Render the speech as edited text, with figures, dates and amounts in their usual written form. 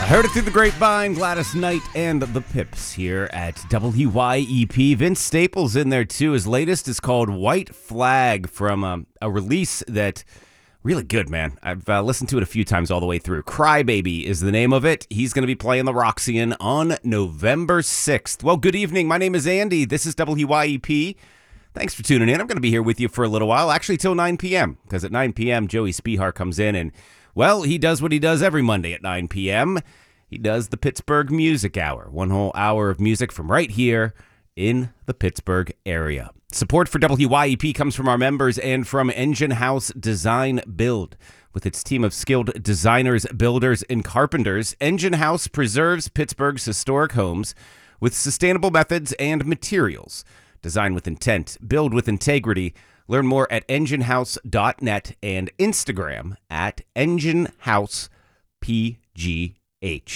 Heard it through the grapevine, Gladys Knight and the Pips here at WYEP. Vince Staples in there too. His latest is called White Flag from a release that really good, man. I've listened to it a few times all the way through. Crybaby is the name of it. He's going to be playing the Roxyon on November 6th. Well, good evening. My name is Andy. This is WYEP. Thanks for tuning in. I'm going to be here with you for a little while, actually till 9 p.m., because at 9 p.m. Joey Spihar comes in and, well, he does what he does every Monday at 9 p.m. He does the Pittsburgh Music Hour, one whole hour of music from right here in the Pittsburgh area. Support for WYEP comes from our members and from Engine House Design Build. With its team of skilled designers, builders, and carpenters, Engine House preserves Pittsburgh's historic homes with sustainable methods and materials. Design with intent, build with integrity. Learn more at enginehouse.net and Instagram at enginehousepgh.